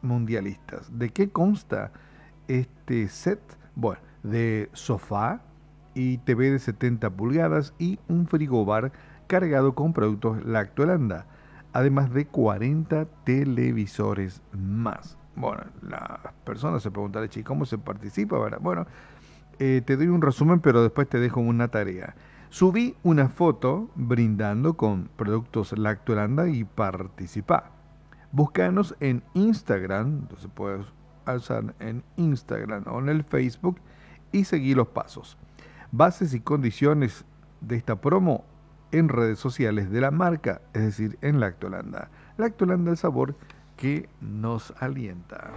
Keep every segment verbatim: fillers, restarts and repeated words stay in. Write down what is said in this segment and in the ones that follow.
mundialistas. ¿De qué consta este set? Bueno, de sofá y T V de setenta pulgadas y un frigobar cargado con productos Lactolanda, además de cuarenta televisores más. Bueno, las personas se preguntarán, ¿y cómo se participa? ¿Verdad? Bueno, eh, te doy un resumen, pero después te dejo una tarea. Subí una foto brindando con productos Lactolanda y participá. Búscanos en Instagram, entonces puedes alzar en Instagram o en el Facebook y seguir los pasos. Bases y condiciones de esta promo en redes sociales de la marca, es decir, en Lactolanda. Lactolanda, el sabor que nos alienta.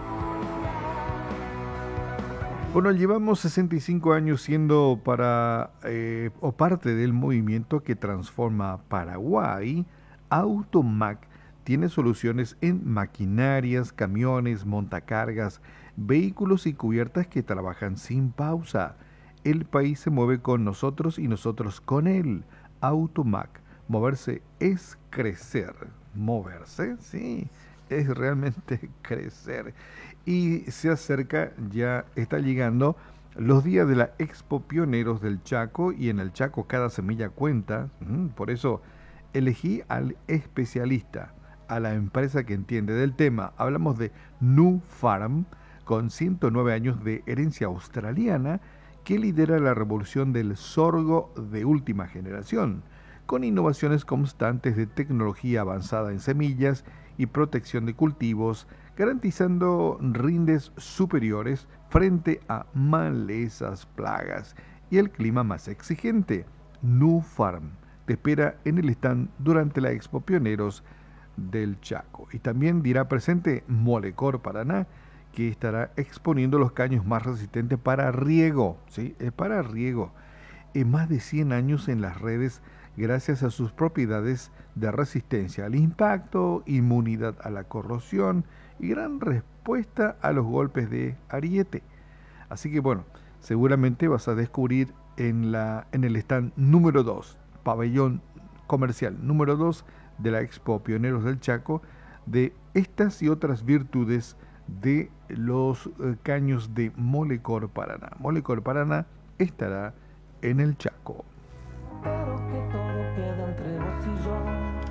Bueno, llevamos sesenta y cinco años siendo para eh, o parte del movimiento que transforma Paraguay. Automac tiene soluciones en maquinarias, camiones, montacargas, vehículos y cubiertas que trabajan sin pausa. El país se mueve con nosotros y nosotros con él. Automac. Moverse es crecer. Moverse, sí, es realmente crecer. Y se acerca, ya está llegando los días de la Expo Pioneros del Chaco, y en el Chaco cada semilla cuenta. Por eso elegí al especialista, a la empresa que entiende del tema. Hablamos de Nufarm, con ciento nueve años de herencia australiana, que lidera la revolución del sorgo de última generación, con innovaciones constantes de tecnología avanzada en semillas y protección de cultivos, garantizando rindes superiores frente a malezas, plagas y el clima más exigente. Nufarm te espera en el stand durante la Expo Pioneros del Chaco. Y también dirá presente Molecor Paraná, que estará exponiendo los caños más resistentes para riego, ¿sí? Es para riego. En más de cien años en las redes, gracias a sus propiedades de resistencia al impacto, inmunidad a la corrosión y gran respuesta a los golpes de ariete. Así que bueno, seguramente vas a descubrir en, la, en el stand número dos, pabellón comercial número dos de la Expo Pioneros del Chaco, de estas y otras virtudes de los eh, caños de Molecor Paraná. Molecor Paraná estará en el Chaco. Pero que todo queda entre vos y yo.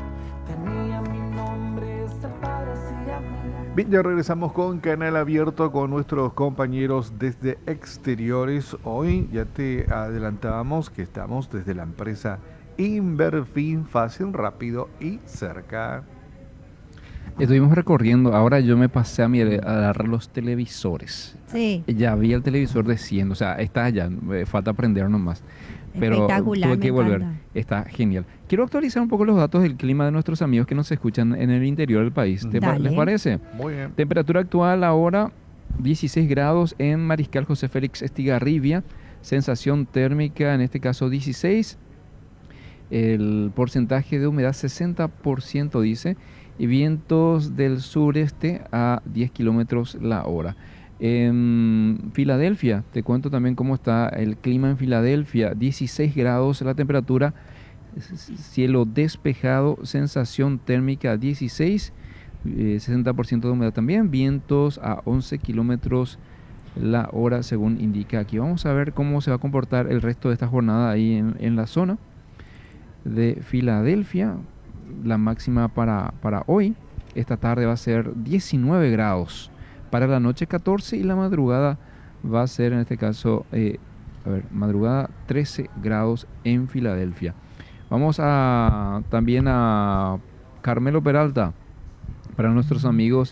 Tenía mi nombre, se parecía a mí. Bien, ya regresamos con Canal Abierto con nuestros compañeros desde exteriores. Hoy ya te adelantábamos que estamos desde la empresa Inverfin, fácil, rápido y cerca. Estuvimos recorriendo, ahora yo me pasé a, mi, a agarrar los televisores. Sí. Ya vi el televisor de cien, o sea, está allá, falta aprender nomás. Pero tuve que volver, está genial. Quiero actualizar un poco los datos del clima de nuestros amigos que nos escuchan en el interior del país. ¿Te pa- ¿Les parece? Muy bien. Temperatura actual ahora dieciséis grados en Mariscal José Félix Estigarribia. Sensación térmica, en este caso dieciséis. El porcentaje de humedad sesenta por ciento dice. Y vientos del sureste a diez kilómetros la hora. En Filadelfia, te cuento también cómo está el clima en Filadelfia. dieciséis grados la temperatura, cielo despejado, sensación térmica dieciséis, eh, sesenta por ciento de humedad también, vientos a once kilómetros la hora según indica aquí. Vamos a ver cómo se va a comportar el resto de esta jornada ahí en, en la zona de Filadelfia. La máxima para, para hoy, esta tarde va a ser diecinueve grados, para la noche catorce y la madrugada va a ser en este caso, eh, a ver, madrugada trece grados en Filadelfia. Vamos a también a Carmelo Peralta, para nuestros amigos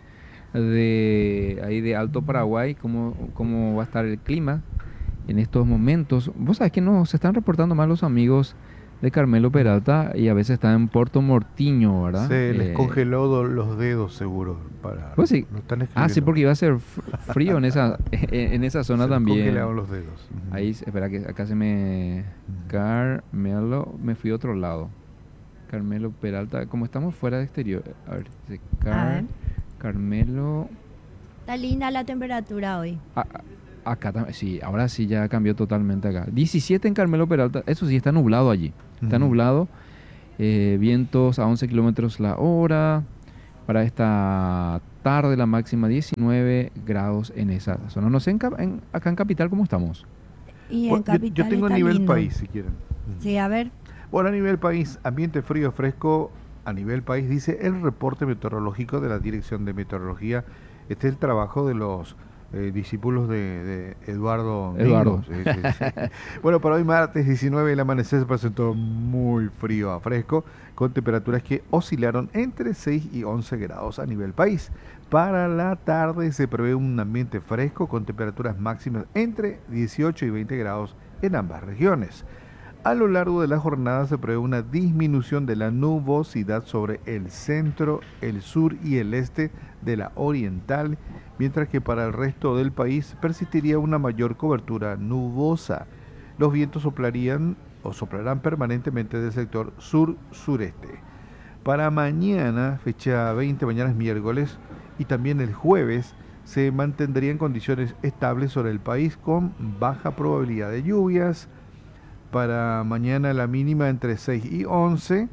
de ahí de Alto Paraguay, cómo, cómo va a estar el clima en estos momentos. Vos sabés que nos están reportando más los amigos de Carmelo Peralta y a veces está en Puerto Mortiño, ¿verdad? Se les eh, congeló los dedos seguro. Para, pues sí. Ah, sí, porque iba a ser frío en esa en esa zona se también. Se congelaron los dedos. Uh-huh. Ahí, espera que acá se me... Uh-huh. Carmelo, me fui a otro lado. Carmelo Peralta, como estamos fuera de exterior. A ver, dice Car, a ver. Carmelo... Está linda la temperatura hoy. Ah, acá también, sí, ahora sí ya cambió totalmente acá. diecisiete en Carmelo Peralta, eso sí, está nublado allí. Está uh-huh. nublado, eh, vientos a once kilómetros la hora. Para esta tarde la máxima diecinueve grados en esa zona. No sé, en, en, acá en Capital, ¿cómo estamos? Y en Bueno, yo, Capital yo tengo a está nivel lindo. país, si quieren. Sí, a ver. Bueno, a nivel país, ambiente frío, fresco, a nivel país, dice el reporte meteorológico de la Dirección de Meteorología. Este es el trabajo de los eh, discípulos de, de Eduardo. Eduardo. Mingo. Sí, sí, sí. Bueno, para hoy martes diecinueve, el amanecer se presentó muy frío a fresco, con temperaturas que oscilaron entre seis y once grados a nivel país. Para la tarde se prevé un ambiente fresco con temperaturas máximas entre dieciocho y veinte grados en ambas regiones. A lo largo de la jornada se prevé una disminución de la nubosidad sobre el centro, el sur y el este de la oriental, mientras que para el resto del país persistiría una mayor cobertura nubosa. Los vientos soplarían o soplarán permanentemente del sector sur-sureste. Para mañana, fecha veinte, mañana es miércoles, y también el jueves, se mantendrían condiciones estables sobre el país con baja probabilidad de lluvias. Para mañana la mínima entre seis y once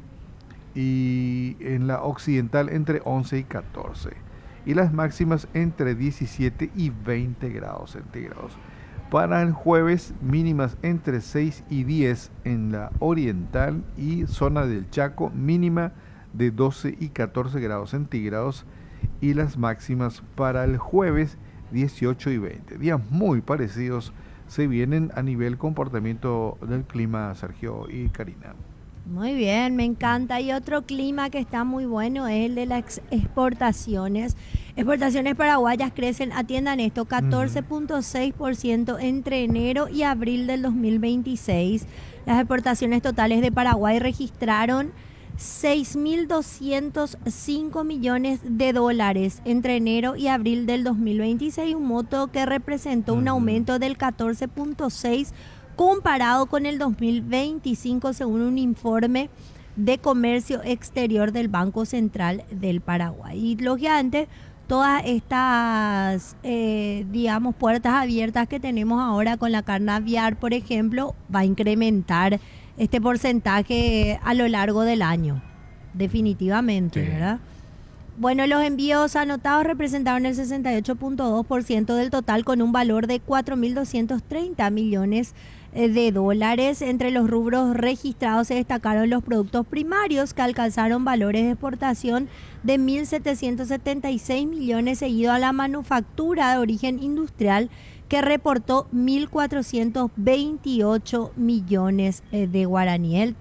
y en la occidental entre once y catorce. Y las máximas entre diecisiete y veinte grados centígrados. Para el jueves mínimas entre seis y diez en la oriental y zona del Chaco, mínima de doce y catorce grados centígrados. Y las máximas para el jueves dieciocho y veinte. Días muy parecidos se vienen a nivel comportamiento del clima, Sergio y Karina. Muy bien, me encanta. Y otro clima que está muy bueno es el de las exportaciones. Exportaciones paraguayas crecen, atiendan esto, catorce punto seis por ciento entre enero y abril del dos mil veintiséis. Las exportaciones totales de Paraguay registraron seis mil doscientos cinco millones de dólares entre enero y abril del dos mil veintiséis, un monto que representó un aumento del catorce punto seis por ciento comparado con el dos mil veinticinco, según un informe de comercio exterior del Banco Central del Paraguay. Y lógicamente todas estas, eh, digamos, puertas abiertas que tenemos ahora con la carne aviar, por ejemplo, va a incrementar este porcentaje a lo largo del año, definitivamente, Sí. ¿verdad? Bueno, los envíos anotados representaron el sesenta y ocho punto dos por ciento del total, con un valor de cuatro mil doscientos treinta millones de dólares. Entre los rubros registrados se destacaron los productos primarios, que alcanzaron valores de exportación de mil setecientos setenta y seis millones, seguido a la manufactura de origen industrial, que reportó mil cuatrocientos veintiocho millones de guaraní. El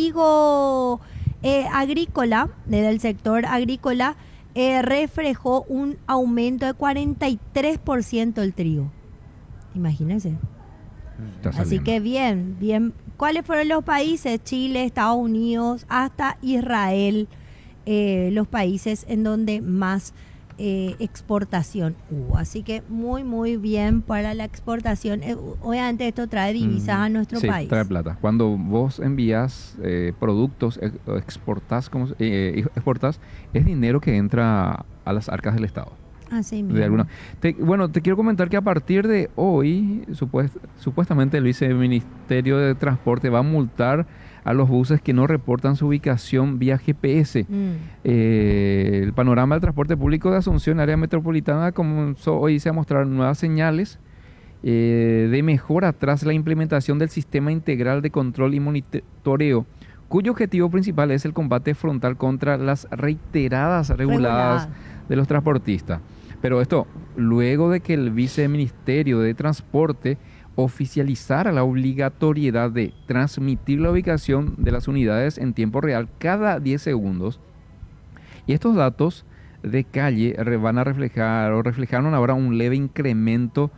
trigo eh, agrícola, del sector agrícola, eh, reflejó un aumento de cuarenta y tres por ciento el trigo. Imagínense. Está Así saliendo. que bien, bien. ¿Cuáles fueron los países? Chile, Estados Unidos, hasta Israel, eh, los países en donde más eh, exportación hubo. Así que muy, muy bien para la exportación. Eh, obviamente esto trae divisas Mm, a nuestro sí, país. trae plata. Cuando vos envías eh, productos, ex- exportás, como, eh, exportás, es dinero que entra a las arcas del Estado. Así mismo. De alguna. Te- bueno, te quiero comentar que a partir de hoy, supuest- supuestamente el Viceministerio de Transporte va a multar a los buses que no reportan su ubicación vía G P S. Mm. Eh, el panorama del transporte público de Asunción, área metropolitana, comenzó hoy a mostrar nuevas señales eh, de mejora tras la implementación del Sistema Integral de Control y Monitoreo, cuyo objetivo principal es el combate frontal contra las reiteradas reguladas Regulada. de los transportistas. Pero esto, luego de que el Viceministerio de Transporte oficializara la obligatoriedad de transmitir la ubicación de las unidades en tiempo real cada diez segundos, y estos datos de calle re- van a reflejar o reflejaron ahora un leve incremento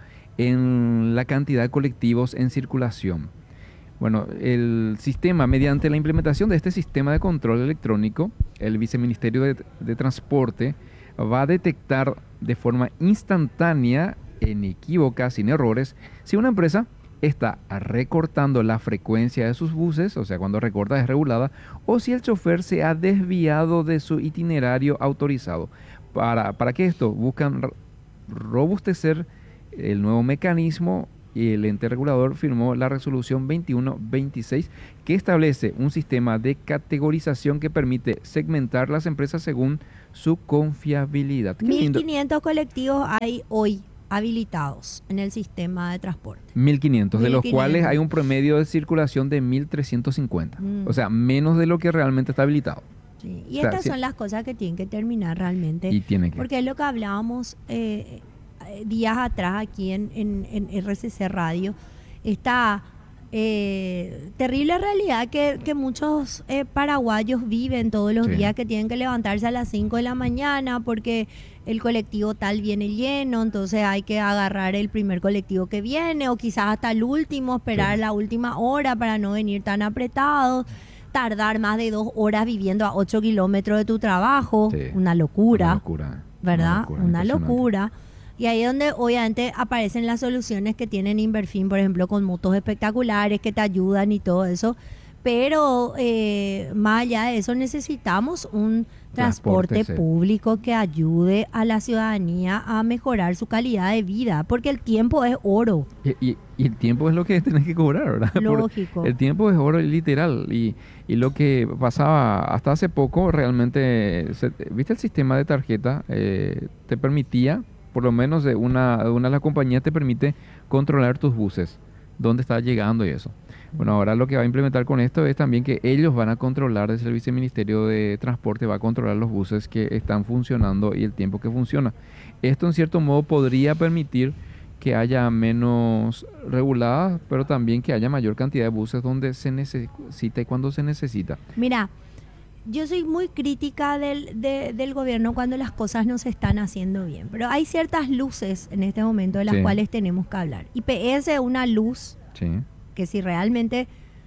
en la cantidad de colectivos en circulación. Bueno, el sistema, mediante la implementación de este sistema de control electrónico, el Viceministerio de, de Transporte va a detectar de forma instantánea, inequívoca, sin errores, si una empresa está recortando la frecuencia de sus buses, o sea, cuando recorta es regulada, o si el chofer se ha desviado de su itinerario autorizado. ¿Para, para qué esto? Buscan r- robustecer el nuevo mecanismo y el ente regulador firmó la resolución veintiuno veintiséis que establece un sistema de categorización que permite segmentar las empresas según su confiabilidad. Qué mil lindo. quinientos colectivos hay hoy habilitados en el sistema de transporte. mil quinientos, de los mil quinientos. cuales hay un promedio de circulación de mil trescientos cincuenta. Mm. O sea, menos de lo que realmente está habilitado. Sí. Y O sea, estas sí. son las cosas que tienen que terminar realmente. Y tiene que. Porque es lo que hablábamos eh, eh, días atrás aquí en, en, en R C C Radio. Esta eh, terrible realidad que, que muchos eh, paraguayos viven todos los Sí. días, que tienen que levantarse a las cinco de la mañana porque el colectivo tal viene lleno, entonces hay que agarrar el primer colectivo que viene o quizás hasta el último, esperar Sí. la última hora para no venir tan apretados. Tardar más de dos horas viviendo a ocho kilómetros de tu trabajo, Sí. una locura, Una locura. ¿verdad? locura, Una impresionante. locura. Y ahí es donde obviamente aparecen las soluciones que tienen Inverfin, por ejemplo, con motos espectaculares que te ayudan y todo eso. Pero eh, más allá de eso necesitamos un transporte, Transporte, sí. público que ayude a la ciudadanía a mejorar su calidad de vida, porque el tiempo es oro, Y, y- y el tiempo es lo que tenés que cobrar, ¿verdad? Por- lógico. el tiempo es oro literal. Y, y lo que pasaba hasta hace poco, realmente, se- ¿viste el sistema de tarjeta? Eh, te permitía, por lo menos de una, de una de las compañías te permite controlar tus buses, dónde está llegando y eso. Bueno, ahora lo que va a implementar con esto es también que ellos van a controlar, desde el Viceministerio de Transporte va a controlar los buses que están funcionando y el tiempo que funciona. Esto en cierto modo podría permitir que haya menos reguladas, pero también que haya mayor cantidad de buses donde se necesita y cuando se necesita. Mira, yo soy muy crítica del, de- del gobierno cuando las cosas no se están haciendo bien, pero hay ciertas luces en este momento de las Sí. cuales tenemos que hablar. I P S es una luz Sí. que si realmente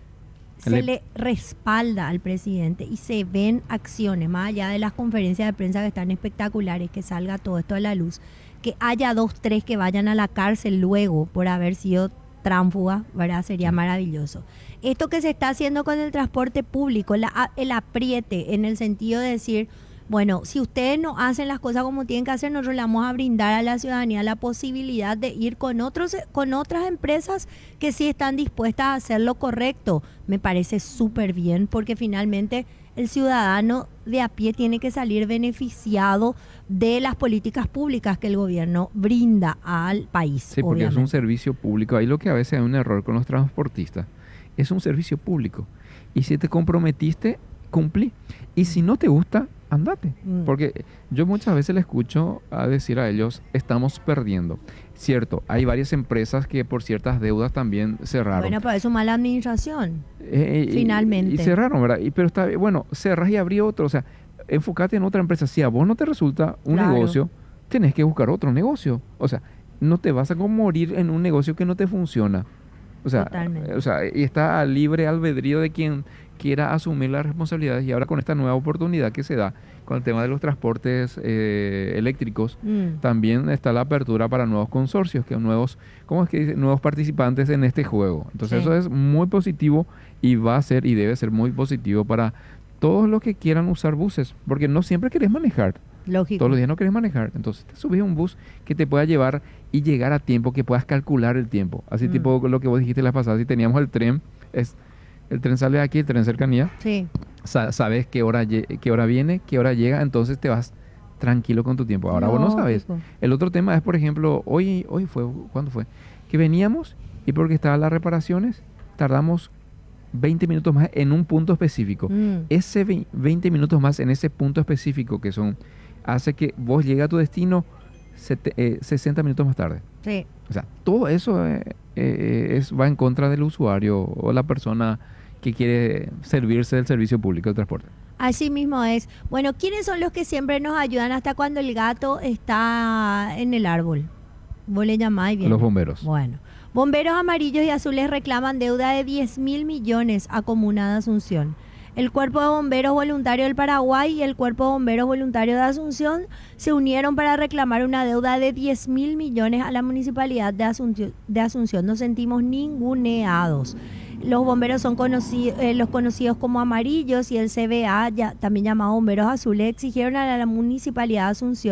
se Le- le respalda al presidente y se ven acciones, más allá de las conferencias de prensa que están espectaculares, que salga todo esto a la luz, que haya dos, tres que vayan a la cárcel luego por haber sido tránfuga, ¿verdad? Sería maravilloso. Esto que se está haciendo con el transporte público, la, a- el apriete en el sentido de decir, bueno, si ustedes no hacen las cosas como tienen que hacer, nosotros le vamos a brindar a la ciudadanía la posibilidad de ir con otros, con otras empresas que sí están dispuestas a hacer lo correcto. Me parece súper bien porque finalmente el ciudadano de a pie tiene que salir beneficiado de las políticas públicas que el gobierno brinda al país. Sí, porque es un obviamente. servicio público. Ahí lo que a veces hay un error con los transportistas. Es un servicio público. Y si te comprometiste, cumplí. Y si no te gusta, andate. Mm. Porque yo muchas veces le escucho a decir a ellos, estamos perdiendo. Cierto, hay varias empresas que por ciertas deudas también cerraron. Bueno, pero es una mala administración. Eh, y- finalmente. Y, cerraron, ¿verdad? Y, pero está bien, bueno, cerras y abrí otro. O sea, enfócate en otra empresa. Si a vos no te resulta un Claro. negocio, tenés que buscar otro negocio. O sea, no te vas a como morir en un negocio que no te funciona. O sea, Totalmente. o sea, y está a libre albedrío de quien quiera asumir las responsabilidades. Y ahora con esta nueva oportunidad que se da con el tema de los transportes eh, eléctricos, Mm. también está la apertura para nuevos consorcios, que nuevos, ¿cómo es que dice? Nuevos participantes en este juego. Entonces Sí. eso es muy positivo y va a ser y debe ser muy positivo para todos los que quieran usar buses, porque no siempre querés manejar, Lógico. todos los días no querés manejar. Entonces te subís a un bus que te pueda llevar y llegar a tiempo, que puedas calcular el tiempo. Así Mm. tipo lo que vos dijiste la pasada, si teníamos el tren, es el tren sale de aquí, el tren cercanía, Sí. sa- sabes qué hora, lle- qué hora viene, qué hora llega, entonces te vas tranquilo con tu tiempo. Ahora vos no sabes. Lógico. El otro tema es, por ejemplo, hoy, hoy fue, ¿cuándo fue? Que veníamos y porque estaban las reparaciones, tardamos veinte minutos más en un punto específico. Mm. Ese vei- veinte minutos más en ese punto específico que son, hace que vos llegues a tu destino sete- eh, sesenta minutos más tarde. Sí. O sea, todo eso eh, eh, es, va en contra del usuario o la persona que quiere servirse del servicio público de transporte. Así mismo es. Bueno, ¿quiénes son los que siempre nos ayudan hasta cuando el gato está en el árbol? Vos le llamás y viene. Los bomberos. Bueno, bomberos amarillos y azules reclaman deuda de diez mil millones a Comuna de Asunción. El Cuerpo de Bomberos Voluntario del Paraguay y el Cuerpo de Bomberos Voluntario de Asunción se unieron para reclamar una deuda de diez mil millones a la Municipalidad de Asunción. De Asunción. Nos sentimos ninguneados. Los bomberos son conocidos, eh, los conocidos como amarillos y el C B A, ya, también llamado Bomberos Azules, exigieron a la Municipalidad de Asunción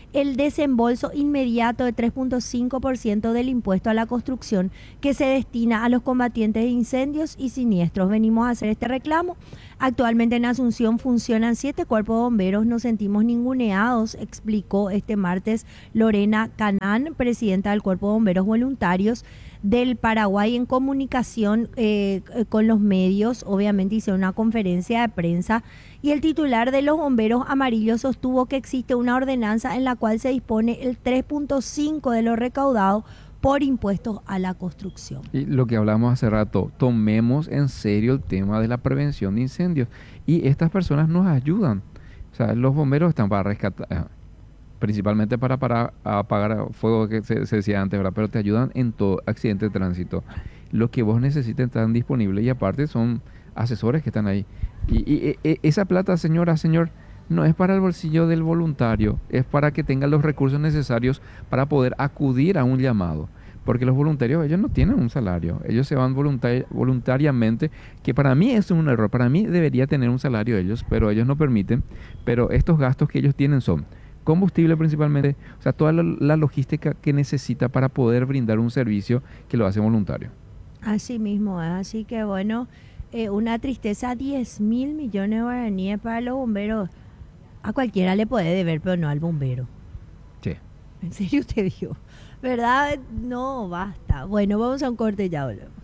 el desembolso inmediato de tres punto cinco por ciento del impuesto a la construcción que se destina a los combatientes de incendios y siniestros. Venimos a hacer este reclamo. Actualmente en Asunción funcionan siete cuerpos de bomberos, nos sentimos ninguneados, explicó este martes Lorena Canán, presidenta del Cuerpo de Bomberos Voluntarios del Paraguay, en comunicación eh, con los medios. Obviamente hizo una conferencia de prensa y el titular de los bomberos amarillos sostuvo que existe una ordenanza en la cual se dispone el tres punto cinco de lo recaudado por impuestos a la construcción. Y lo que hablamos hace rato, tomemos en serio el tema de la prevención de incendios y estas personas nos ayudan. O sea, los bomberos están para rescatar, principalmente para, para apagar fuego, que se, se decía antes, ¿verdad? Pero te ayudan en todo accidente de tránsito. Lo que vos necesites están disponibles y aparte son asesores que están ahí. Y, y, y esa plata, señora, señor, no es para el bolsillo del voluntario, es para que tenga los recursos necesarios para poder acudir a un llamado. Porque los voluntarios, ellos no tienen un salario, ellos se van voluntari- voluntariamente, que para mí es un error, para mí debería tener un salario ellos, pero ellos no permiten. Pero estos gastos que ellos tienen son combustible principalmente, o sea, toda la, la logística que necesita para poder brindar un servicio que lo hace voluntario. Así mismo es, así que bueno, eh, una tristeza, diez mil millones de guaraníes para los bomberos. A cualquiera le puede deber, pero no al bombero. Sí. ¿En serio te digo? ¿Verdad? No, basta. Bueno, vamos a un corte ya, volvemos.